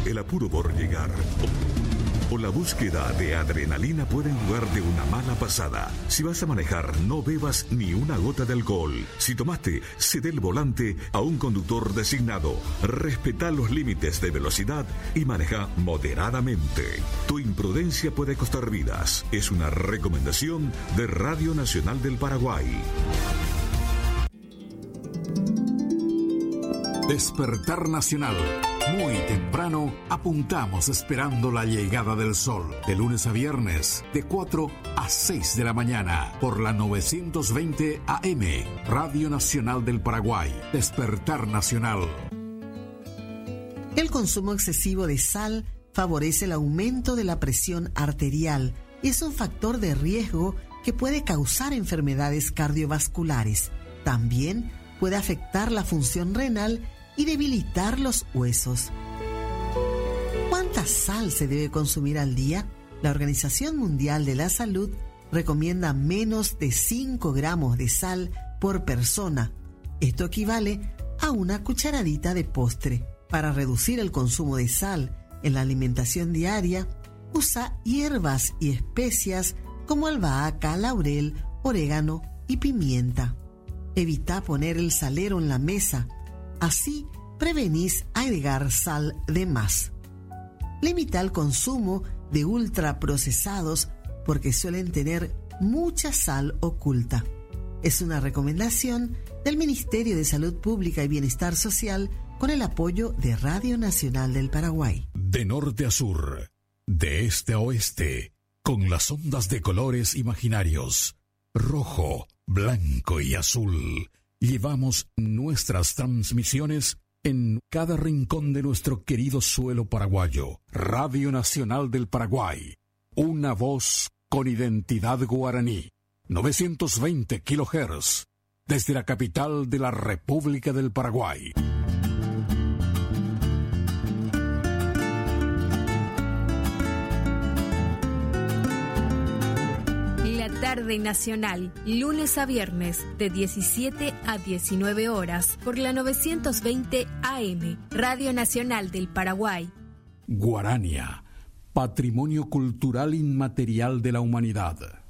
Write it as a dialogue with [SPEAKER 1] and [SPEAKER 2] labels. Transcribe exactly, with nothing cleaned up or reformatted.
[SPEAKER 1] el apuro por llegar o la búsqueda de adrenalina pueden jugarte una mala pasada. Si vas a manejar, no bebas ni una gota de alcohol. Si tomaste, cede el volante a un conductor designado. Respeta los límites de velocidad y maneja moderadamente. Tu imprudencia puede costar vidas. Es una recomendación de Radio Nacional del Paraguay.
[SPEAKER 2] Despertar Nacional. Muy temprano apuntamos esperando la llegada del sol. De lunes a viernes, de cuatro a seis de la mañana, por la novecientos veinte A M, Radio Nacional del Paraguay. Despertar Nacional.
[SPEAKER 3] El consumo excesivo de sal favorece el aumento de la presión arterial y es un factor de riesgo que puede causar enfermedades cardiovasculares. También puede afectar la función renal y debilitar los huesos. ¿Cuánta sal se debe consumir al día? La Organización Mundial de la Salud recomienda menos de cinco gramos de sal por persona. Esto equivale a una cucharadita de postre. Para reducir el consumo de sal en la alimentación diaria, usa hierbas y especias como albahaca, laurel, orégano y pimienta. Evita poner el salero en la mesa. Así prevenís agregar sal de más. Limita el consumo de ultraprocesados porque suelen tener mucha sal oculta. Es una recomendación del Ministerio de Salud Pública y Bienestar Social con el apoyo de Radio Nacional del Paraguay.
[SPEAKER 2] De norte a sur, de este a oeste, con las ondas de colores imaginarios, rojo, blanco y azul, llevamos nuestras transmisiones en cada rincón de nuestro querido suelo paraguayo. Radio Nacional del Paraguay, una voz con identidad guaraní. novecientos veinte kilohertz, desde la capital de la República del Paraguay.
[SPEAKER 4] Tarde Nacional, lunes a viernes, de diecisiete a diecinueve horas, por la novecientos veinte A M, Radio Nacional del Paraguay.
[SPEAKER 2] Guarania, patrimonio cultural inmaterial de la humanidad.